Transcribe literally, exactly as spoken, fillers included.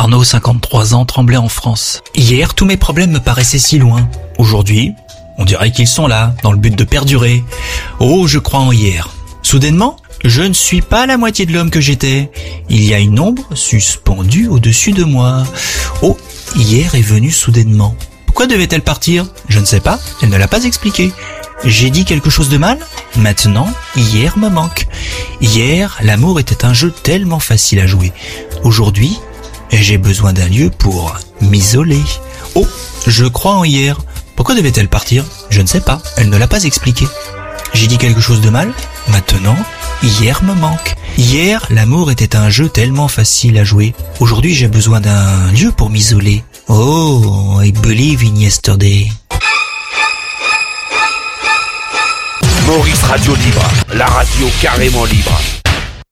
Arnaud, cinquante-trois ans, Tremblay en France. Hier, tous mes problèmes me paraissaient si loin. Aujourd'hui, on dirait qu'ils sont là, dans le but de perdurer. Oh, je crois en hier. Soudainement, je ne suis pas la moitié de l'homme que j'étais. Il y a une ombre suspendue au-dessus de moi. Oh, hier est venue soudainement. Pourquoi devait-elle partir? Je ne sais pas, elle ne l'a pas expliqué. J'ai dit quelque chose de mal? Maintenant, hier me manque. Hier, l'amour était un jeu tellement facile à jouer. Aujourd'hui, j'ai besoin d'un lieu pour m'isoler. Oh, je crois en hier. Pourquoi devait-elle partir? Je ne sais pas, elle ne l'a pas expliqué. J'ai dit quelque chose de mal? Maintenant, hier me manque. Hier, l'amour était un jeu tellement facile à jouer. Aujourd'hui, j'ai besoin d'un lieu pour m'isoler. Oh, I believe in yesterday. Maurice Radio Libre, la radio carrément libre.